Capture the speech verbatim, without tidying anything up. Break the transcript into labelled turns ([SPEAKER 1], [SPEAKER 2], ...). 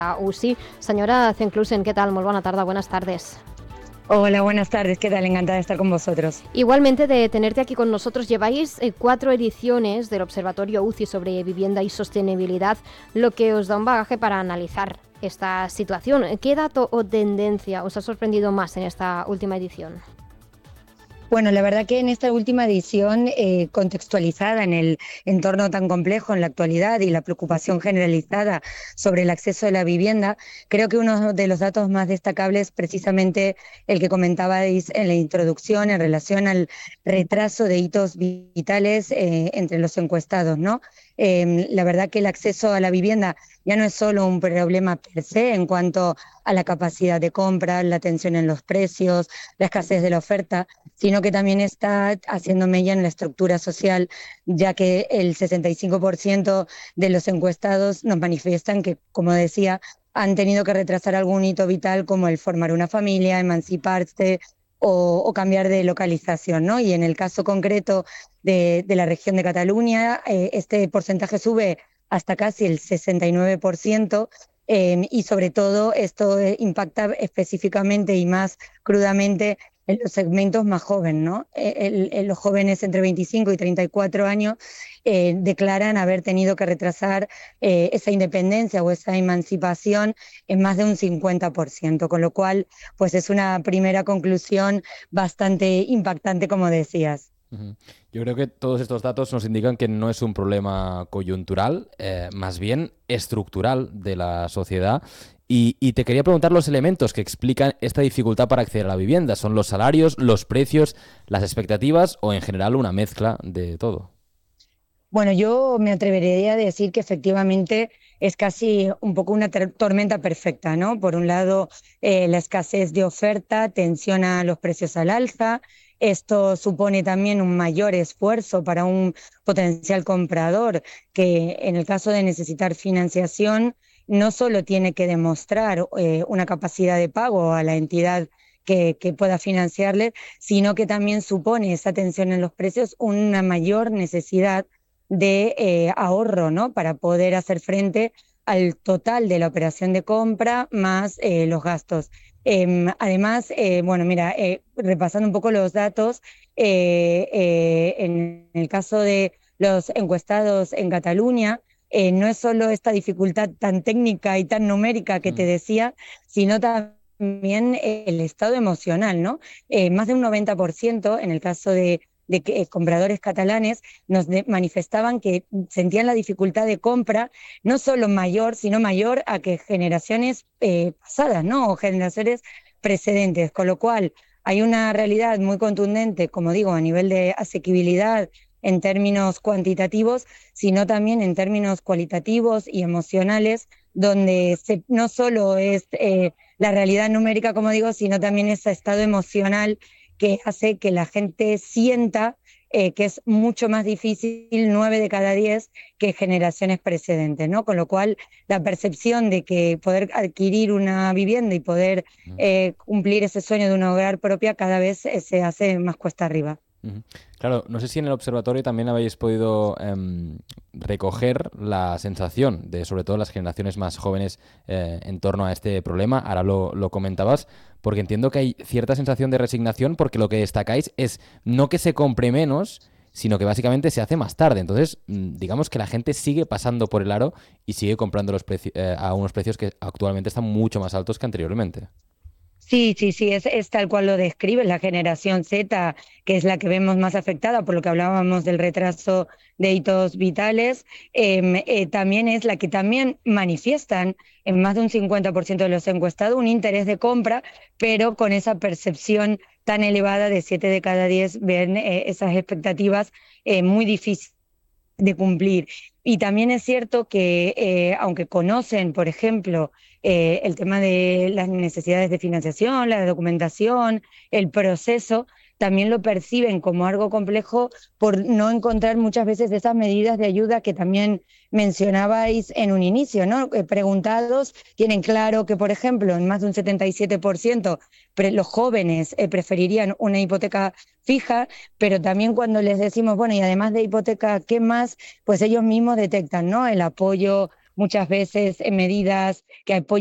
[SPEAKER 1] U C I. Senyora Zenclusen, què tal? Molt bona tarda, buenas tardes.
[SPEAKER 2] Hola, buenas tardes, ¿qué tal? Encantada de estar con vosotros.
[SPEAKER 1] Igualmente de tenerte aquí con nosotros. Lleváis eh, cuatro ediciones del Observatorio U C I sobre vivienda y sostenibilidad, lo que os da un bagaje para analizar esta situación. ¿Qué dato o tendencia os ha sorprendido más en esta última edición?
[SPEAKER 2] Bueno, la verdad que en esta última edición, eh, contextualizada en el entorno tan complejo en la actualidad y la preocupación generalizada sobre el acceso a la vivienda, creo que uno de los datos más destacables precisamente el que comentabais en la introducción en relación al retraso de hitos vitales eh, entre los encuestados, ¿no? Eh, la verdad que el acceso a la vivienda ya no es solo un problema per se en cuanto a la capacidad de compra, la tensión en los precios, la escasez de la oferta, sino que también está haciendo mella en la estructura social, ya que el sesenta y cinco por ciento de los encuestados nos manifiestan que, como decía, han tenido que retrasar algún hito vital como el formar una familia, emanciparse o, o cambiar de localización, ¿no? Y en el caso concreto de, de la región de Cataluña, eh, este porcentaje sube hasta casi el sesenta y nueve por ciento. Eh, y sobre todo esto eh, impacta específicamente y más crudamente en los segmentos más jóvenes, ¿no? Eh, el, el, los jóvenes entre veinticinco y treinta y cuatro años eh, declaran haber tenido que retrasar eh, esa independencia o esa emancipación en más de un cincuenta por ciento, con lo cual pues es una primera conclusión bastante impactante, como decías.
[SPEAKER 3] Yo creo que todos estos datos nos indican que no es un problema coyuntural, eh, más bien estructural de la sociedad. Y, y te quería preguntar los elementos que explican esta dificultad para acceder a la vivienda. ¿Son los salarios, los precios, las expectativas o en general una mezcla de todo?
[SPEAKER 2] Bueno, yo me atrevería a decir que efectivamente es casi un poco una tormenta perfecta, ¿no? Por un lado, eh, la escasez de oferta tensiona los precios al alza. Esto supone también un mayor esfuerzo para un potencial comprador que, en el caso de necesitar financiación, no solo tiene que demostrar eh, una capacidad de pago a la entidad que, que pueda financiarle, sino que también supone esa tensión en los precios una mayor necesidad de eh, ahorro, ¿no? Para poder hacer frente al total de la operación de compra más eh, los gastos. Eh, además, eh, bueno, mira, eh, repasando un poco los datos, eh, eh, en el caso de los encuestados en Cataluña, eh, no es solo esta dificultad tan técnica y tan numérica que mm. te decía, sino también el estado emocional, ¿no? Eh, más de un noventa por ciento en el caso de de que eh, compradores catalanes nos de, manifestaban que sentían la dificultad de compra no solo mayor, sino mayor a que generaciones eh, pasadas, ¿no? O generaciones precedentes, con lo cual hay una realidad muy contundente, como digo, a nivel de asequibilidad en términos cuantitativos, sino también en términos cualitativos y emocionales, donde se, no solo es eh, la realidad numérica, como digo, sino también ese estado emocional que hace que la gente sienta eh, que es mucho más difícil nueve de cada diez que generaciones precedentes, ¿no? Con lo cual, la percepción de que poder adquirir una vivienda y poder eh, cumplir ese sueño de un hogar propia cada vez eh, se hace más cuesta arriba.
[SPEAKER 3] Uh-huh. Claro, no sé si en el observatorio también habéis podido eh, recoger la sensación de, sobre todo, las generaciones más jóvenes eh, en torno a este problema. Ahora lo, lo comentabas, porque entiendo que hay cierta sensación de resignación, porque lo que destacáis es no que se compre menos, sino que básicamente se hace más tarde. Entonces, digamos que la gente sigue pasando por el aro y sigue comprando los preci- eh, a unos precios que actualmente están mucho más altos que anteriormente.
[SPEAKER 2] Sí, sí, sí, es, es tal cual lo describe la generación Z, que es la que vemos más afectada por lo que hablábamos del retraso de hitos vitales, eh, eh, también es la que también manifiestan en más de un cincuenta por ciento de los encuestados un interés de compra, pero con esa percepción tan elevada de siete de cada diez ven eh, esas expectativas eh, muy difíciles de cumplir. Y también es cierto que, eh, aunque conocen, por ejemplo, eh, el tema de las necesidades de financiación, la documentación, el proceso, también lo perciben como algo complejo por no encontrar muchas veces esas medidas de ayuda que también mencionabais en un inicio, ¿no? Eh, preguntados, tienen claro que, por ejemplo, en más de un setenta y siete por ciento pre- los jóvenes eh, preferirían una hipoteca fija, pero también cuando les decimos, bueno, y además de hipoteca, ¿qué más? Pues ellos mismos detectan, ¿no? El apoyo muchas veces eh, medidas que apoyan